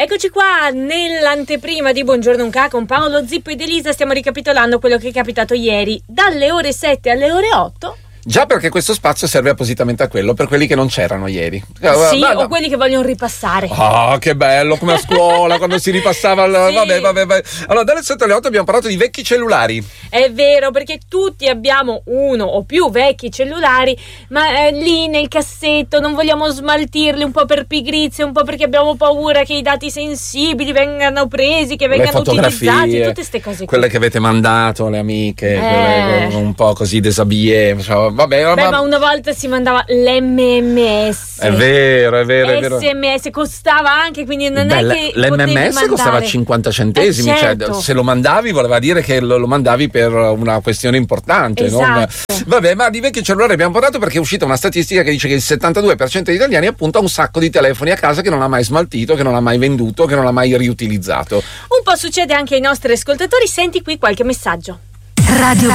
Eccoci qua nell'anteprima di Buongiorno Unca con Paolo Zippo ed Elisa. Stiamo ricapitolando quello che è capitato ieri dalle ore 7 alle ore 8. Già, perché questo spazio serve appositamente a quello, per quelli che non c'erano ieri. Sì, o quelli che vogliono ripassare. Ah, che bello, come a scuola quando si ripassava. Sì. Vabbè. Allora, dalle 7 alle 8 abbiamo parlato di vecchi cellulari. È vero, perché tutti abbiamo uno o più vecchi cellulari, ma lì nel cassetto non vogliamo smaltirli, un po' per pigrizia, un po' perché abbiamo paura che i dati sensibili vengano presi, che vengano utilizzati, tutte queste cose qui. Quelle che avete mandato alle amiche, quelle un po' così desabillé, vabbè, ma una volta si mandava l'MMS. È vero. SMS costava anche, quindi non è che l'MMS costava 50 centesimi, certo. Cioè se lo mandavi voleva dire che lo mandavi per una questione importante. Esatto. Vabbè, ma di vecchi cellulari abbiamo parlato perché è uscita una statistica che dice che il 72% degli italiani appunto ha un sacco di telefoni a casa che non ha mai smaltito, che non ha mai venduto, che non ha mai riutilizzato. Un po' succede anche ai nostri ascoltatori. Senti qui qualche messaggio. Radio